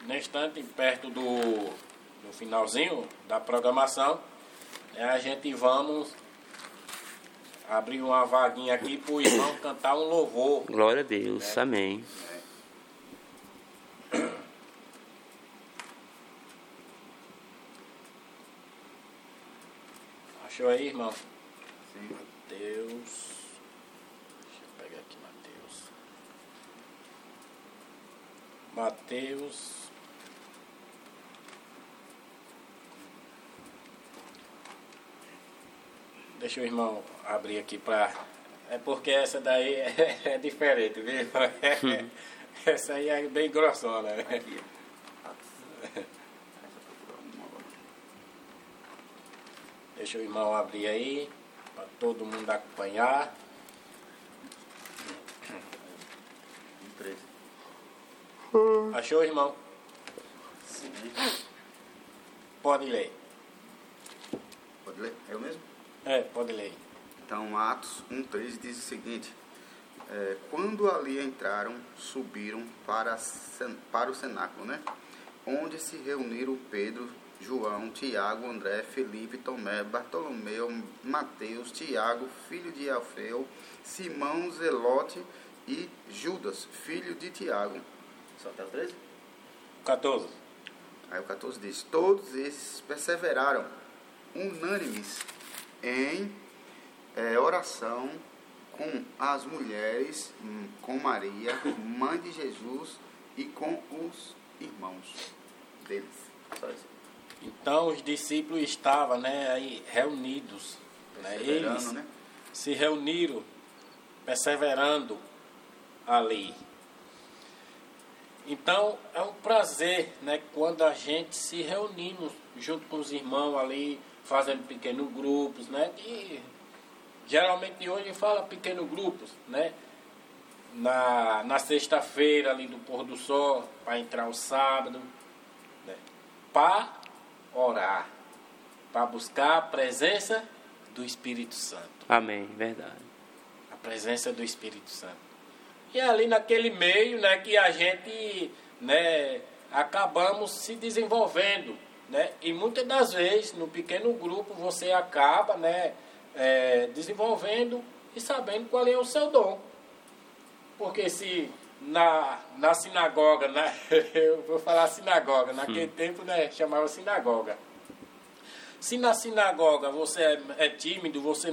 no instante, perto do finalzinho da programação, a gente vamos abrir uma vaguinha aqui para o irmão cantar um louvor. Glória a Deus, amém. Achou aí, irmão? Sim. Mateus. Deixa eu pegar aqui Mateus. Deixa o irmão abrir aqui para... É porque essa daí é diferente, viu? Essa aí é bem grossona, né? Aqui. Deixa o irmão abrir aí, para todo mundo acompanhar. 13. Achou, irmão? Sim. Pode ler. Pode ler? É eu mesmo? Pode ler. Então, Atos 1,13 diz o seguinte: quando ali entraram, subiram para o cenáculo, né? Onde se reuniram Pedro, João, Tiago, André, Felipe, Tomé, Bartolomeu, Mateus, Tiago, filho de Alfeu, Simão, Zelote e Judas, filho de Tiago. Só até o 13? 14. Aí o 14 diz: todos esses perseveraram, unânimes, em oração com as mulheres, com Maria, mãe de Jesus, e com os irmãos deles. Só isso. Então os discípulos estavam, aí reunidos. Eles Né? se reuniram, perseverando ali. Então é um prazer, quando a gente se reunimos junto com os irmãos ali, fazendo pequenos grupos, E geralmente hoje fala pequenos grupos, Na sexta-feira ali do pôr do sol, para entrar o sábado, para orar, para buscar a presença do Espírito Santo. Amém, verdade. A presença do Espírito Santo. E ali naquele meio, que a gente, acabamos se desenvolvendo, E muitas das vezes, no pequeno grupo, você acaba, desenvolvendo e sabendo qual é o seu dom. Porque se na sinagoga, eu vou falar sinagoga, naquele tempo chamava sinagoga. Se na sinagoga você é tímido, você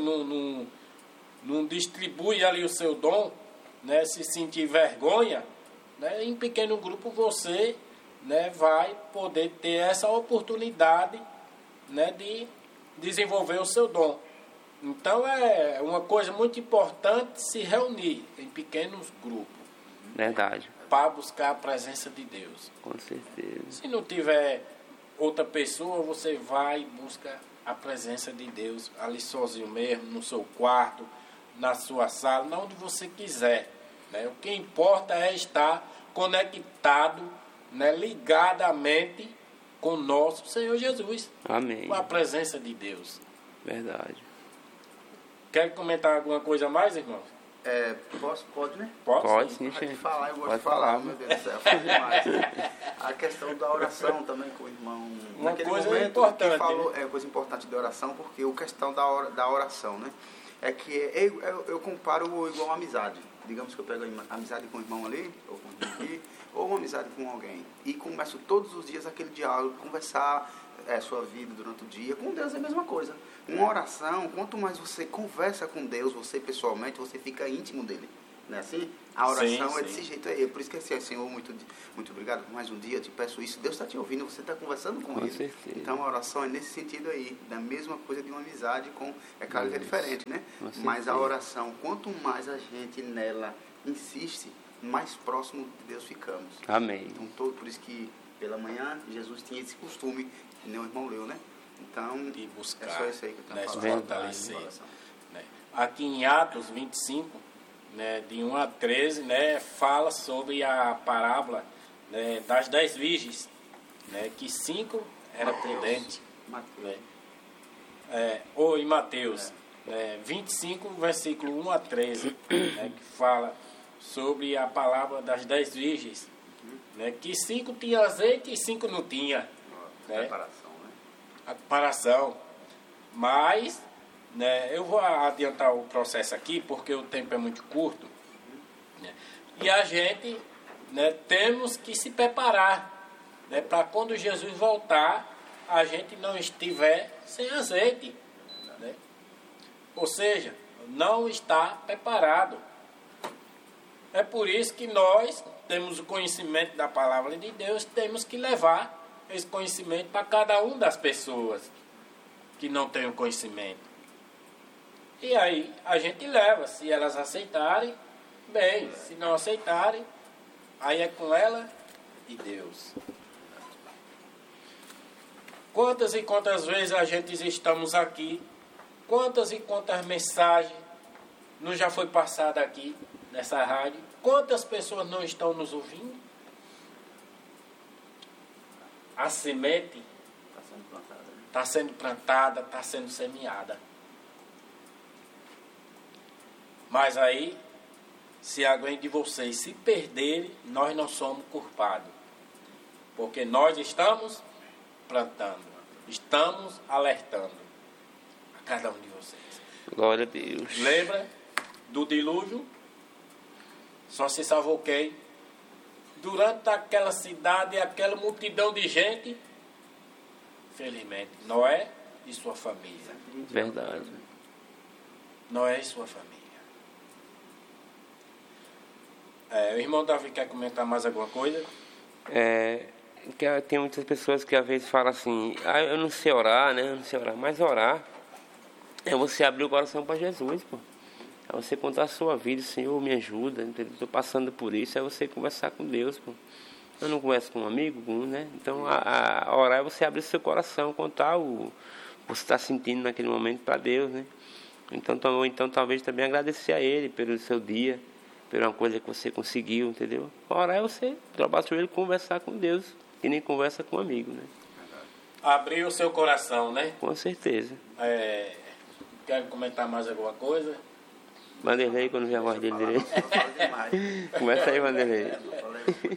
não distribui ali o seu dom, se sentir vergonha, em pequeno grupo você vai poder ter essa oportunidade de desenvolver o seu dom. Então é uma coisa muito importante se reunir em pequenos grupos. Verdade. Para buscar a presença de Deus. Com certeza. Se não tiver outra pessoa, você vai e busca a presença de Deus ali sozinho mesmo, no seu quarto, na sua sala, onde você quiser. O que importa é estar conectado, ligadamente com nosso Senhor Jesus. Amém. Com a presença de Deus. Verdade. Quer comentar alguma coisa mais, irmão? Pode, né? Pode sim, Pode chefe. falar, eu gosto Pode de falar, falar. meu Deus do céu, faz demais. A questão da oração também com o irmão. Uma Naquele coisa momento importante, que falou, coisa importante da oração, porque a questão da oração, né? É que eu comparo igual uma amizade. Digamos que eu pego amizade com o irmão ali, ou com o irmão aqui, ou uma amizade com alguém. E começo todos os dias aquele diálogo, conversar sua vida durante o dia. Com Deus é a mesma coisa. Uma oração, quanto mais você conversa com Deus, você pessoalmente, você fica íntimo dele. Não é assim? A oração é desse jeito aí. Por isso que é assim, Senhor, muito obrigado por mais um dia, eu te peço isso. Deus está te ouvindo, você está conversando com ele. Certeza. Então a oração é nesse sentido aí, da mesma coisa de uma amizade com... É claro que é diferente, né? Mas a oração, quanto mais a gente nela insiste, mais próximo de Deus ficamos. Amém. Então, por isso que pela manhã Jesus tinha esse costume, que nem o irmão leu, né? Então, E buscar, é só isso aí que eu tenho falado. fortalecer. Aqui em Atos 25, de 1 a 13, fala sobre a parábola das 10 virgens, que 5 eram prudentes. Ou em Mateus 25, versículo 1 a 13, que fala sobre a palavra das 10 virgens. né? Que 5 tinha azeite e 5 não tinha. Né? Preparação, né? A comparação. Mas, né, eu vou adiantar o processo aqui, porque o tempo é muito curto. Né? E a gente, né, temos que se preparar, né, para quando Jesus voltar, a gente não estiver sem azeite. Né? Ou seja, não está preparado. É por isso que nós temos o conhecimento da palavra de Deus, temos que levar esse conhecimento para cada uma das pessoas que não tem o conhecimento. E aí a gente leva, se elas aceitarem, bem, se não aceitarem, aí é com ela e Deus. Quantas e quantas vezes a gente estamos aqui, quantas e quantas mensagens não já foi passada aqui nessa rádio, quantas pessoas não estão nos ouvindo? A semente está sendo plantada, está sendo semeada. Mas aí, se alguém de vocês se perderem, nós não somos culpados. Porque nós estamos plantando, estamos alertando a cada um de vocês. Glória a Deus. Lembra do dilúvio? Só se salvou quem? Durante aquela cidade, aquela multidão de gente, felizmente, Noé e sua família. Verdade. Noé e sua família. O irmão Davi quer comentar mais alguma coisa? Que tem muitas pessoas que às vezes falam assim, eu não sei orar, né? Eu não sei orar. Mas orar é você abrir o coração para Jesus, pô. É você contar a sua vida, Senhor, me ajuda, estou passando por isso, é você conversar com Deus, pô. Eu não converso com um amigo, né? Então, a orar é você abrir seu coração, contar o que você está sentindo naquele momento para Deus, né? Então, talvez também agradecer a Ele pelo seu dia, por uma coisa que você conseguiu, entendeu? Orar é você dobrar o joelho e conversar com Deus, que nem conversa com um amigo, né? Abrir o seu coração, né? Com certeza. Quer comentar mais alguma coisa? Vanderlei, quando vê a voz dele direito. Começa aí, Vanderlei. Ele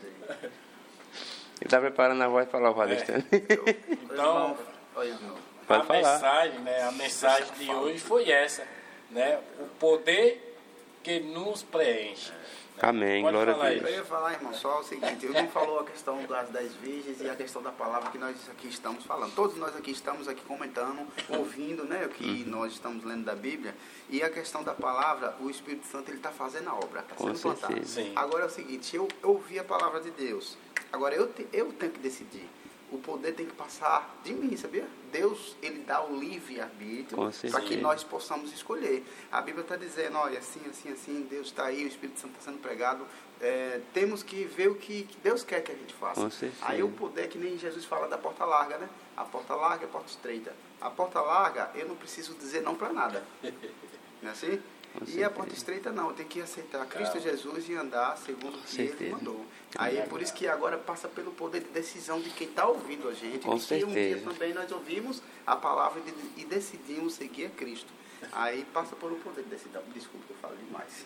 está preparando a voz para louvar Deus também. Então, pode falar. Mensagem, né, a mensagem de hoje foi essa, né? O poder que nos preenche. Amém, Pode glória falar a Deus. Eu ia falar, irmão, só o seguinte, eu não falou a questão das 10 virgens e a questão da palavra que nós aqui estamos falando. Todos nós aqui estamos aqui comentando, ouvindo, né, o que nós estamos lendo da Bíblia. E a questão da palavra, o Espírito Santo, ele está fazendo a obra, está sendo plantado. Sim. Agora é o seguinte, eu ouvi a palavra de Deus. Agora eu tenho que decidir. O poder tem que passar de mim, sabia? Deus, ele dá o livre-arbítrio para que nós possamos escolher. A Bíblia está dizendo, olha, assim, Deus está aí, o Espírito Santo está sendo pregado. Temos que ver o que Deus quer que a gente faça. Aí o poder, que nem Jesus fala da porta larga, né? A porta larga é a porta estreita. A porta larga, eu não preciso dizer não para nada. Não é assim? E a porta estreita não, eu tenho que aceitar Cristo Jesus e andar segundo o que Ele mandou. Aí é por isso que agora passa pelo poder de decisão de quem está ouvindo a gente. E um dia também nós ouvimos a palavra e decidimos seguir a Cristo. Aí passa por um poder de decisão. Desculpa que eu falo demais.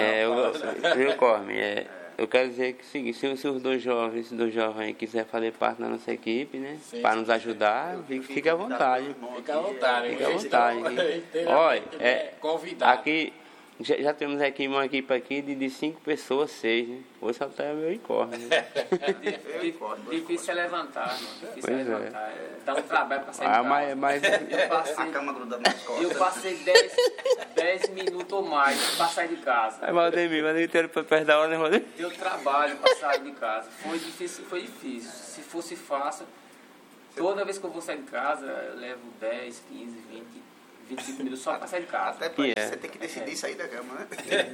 Eu quero dizer que se os dois jovens quiserem fazer parte da nossa equipe, né? Para nos ajudar, fique à vontade. Fique à vontade. Fique à vontade. Olha, convidado. Aqui já temos aqui uma equipe aqui de 5 pessoas, 6, né? Hoje só está meu e corre, né? Difícil é levantar, mano. Difícil é levantar. Dá um trabalho para sair de casa. Mas A cama grudada nas costas. Eu passei 10 minutos ou mais para sair de casa. Aí, Valdemir inteiro para perto da hora, né, Valdemir? Deu trabalho para sair de casa. Foi difícil. Se fosse fácil, toda vez que eu vou sair de casa, eu levo 10, 15, 20, 25 minutos só para sair de casa. Até para você tem que decidir sair da cama, né?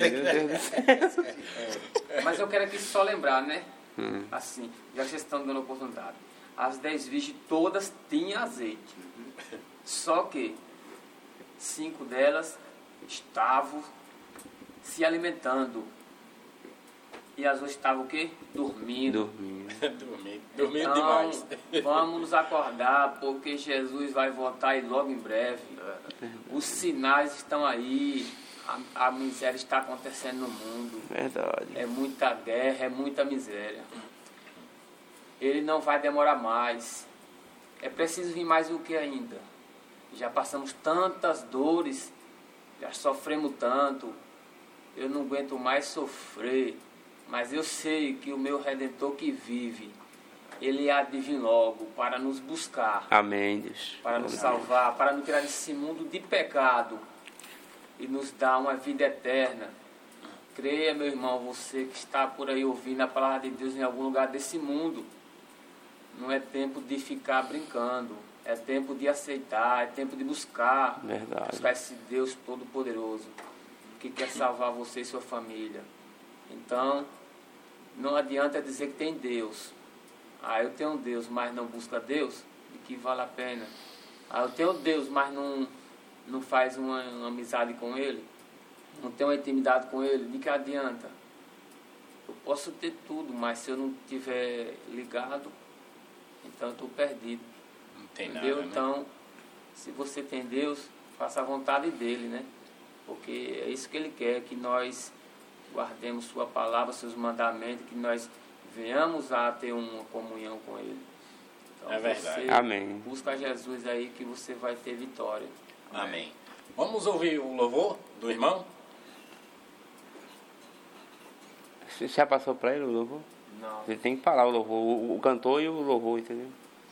Mas eu quero aqui só lembrar, né? Assim, já que vocês estão dando oportunidade. As 10 virgens todas tinham azeite. Só que 5 delas estavam se alimentando. E as outras estavam o quê? Dormindo. Dormindo Então, demais. Vamos nos acordar, porque Jesus vai voltar e logo em breve. Os sinais estão aí. A miséria está acontecendo no mundo. Verdade. É muita guerra, é muita miséria. ele não vai demorar mais. É preciso vir mais do que ainda. Já passamos tantas dores, já sofremos tanto, eu não aguento mais sofrer, mas eu sei que o meu Redentor que vive, ele há de vir logo para nos buscar. Amém, Deus. Para nos salvar, para nos tirar desse mundo de pecado e nos dar uma vida eterna. Creia, meu irmão, você que está por aí ouvindo a palavra de Deus em algum lugar desse mundo, não é tempo de ficar brincando, é tempo de aceitar, é tempo de buscar. Verdade. Buscar esse Deus Todo-Poderoso que quer salvar você e sua família. Então, não adianta dizer que tem Deus. Ah, eu tenho Deus, mas não busca Deus, de que vale a pena? Ah, eu tenho Deus, mas não faz uma amizade com Ele, não tem uma intimidade com Ele, de que adianta? Eu posso ter tudo, mas se eu não estiver ligado, então eu estou perdido. Não tem entendeu? nada, né? Então, se você tem Deus, faça a vontade dEle, né? Porque é isso que Ele quer, que nós guardemos Sua palavra, Seus mandamentos, que nós venhamos a ter uma comunhão com Ele. Então, É verdade. você Amém. busca Jesus aí que você vai ter vitória. Amém. Vamos ouvir o louvor do irmão? Você já passou para ele o louvor? Não. Você tem que falar o louvor, o cantor e o louvor, entendeu?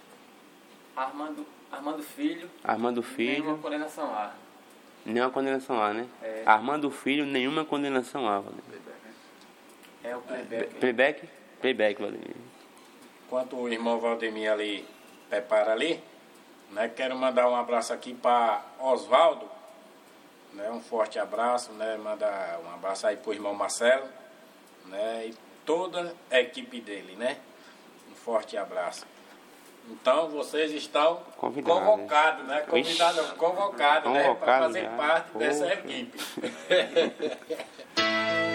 Armando Filho. Armando Nenhuma Filho, condenação há. nenhuma condenação há, né? É. Armando Filho, nenhuma condenação há, Vladimir. É o playback. Playback? Playback, Vladimir. Enquanto o irmão Valdemir ali prepara ali, né, quero mandar um abraço aqui para Oswaldo, né, um forte abraço, né, mandar um abraço aí para o irmão Marcelo, né, e toda a equipe dele, né, um forte abraço. Então vocês estão Convidado, convocados, né, convidados, Ixi. convocados, né, para Convocado fazer já. parte dessa Poxa. equipe.